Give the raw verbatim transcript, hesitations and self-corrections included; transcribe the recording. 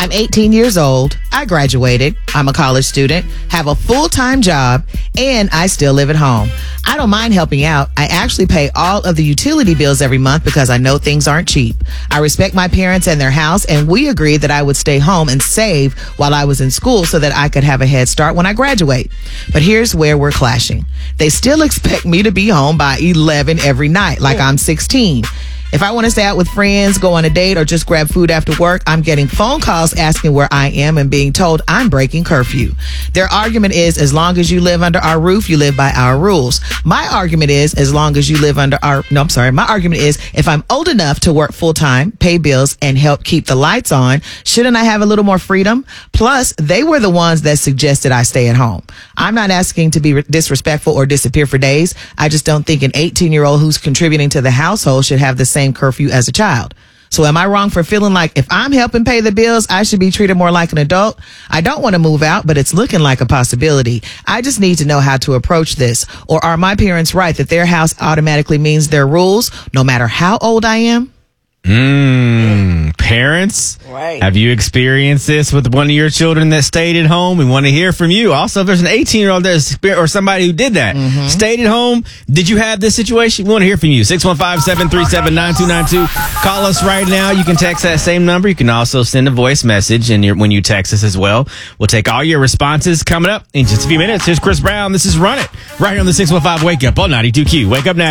I'm eighteen years old. I graduated. I'm a college student, have a full-time job, and I still live at home. I don't mind helping out. I actually pay all of the utility bills every month because I know things aren't cheap. I respect my parents and their house, and we agreed that I would stay home and save while I was in school so that I could have a head start when I graduate. But here's where we're clashing. They still expect me to be home by eleven every night, like I'm sixteen. If I want to stay out with friends, go on a date, or just grab food after work, I'm getting phone calls asking where I am and being told I'm breaking curfew. Their argument is, as long as you live under our roof, you live by our rules. My argument is, as long as you live under our, no, I'm sorry. My argument is, if I'm old enough to work full time, pay bills, and help keep the lights on, shouldn't I have a little more freedom? Plus, they were the ones that suggested I stay at home. I'm not asking to be disrespectful or disappear for days. I just don't think an eighteen year old who's contributing to the household should have the same curfew as a child. So am I wrong for feeling like if I'm helping pay the bills, I should be treated more like an adult? I don't want to move out, but it's looking like a possibility. I just need to know how to approach this. Or are my parents right that their house automatically means their rules, no matter how old I am? Mm, parents, right. Have you experienced this with one of your children that stayed at home? We want to hear from you. Also, if there's an eighteen year old that's or somebody who did that, mm-hmm. stayed at home, did you have this situation? We want to hear from you. six one five, seven three seven, nine two nine two. Call us right now. You can text that same number. You can also send a voice message and when you text us as well. We'll take all your responses coming up in just a few minutes. Here's Chris Brown. This is Run It right here on the six one five Wake Up on ninety-two Q. Wake up now.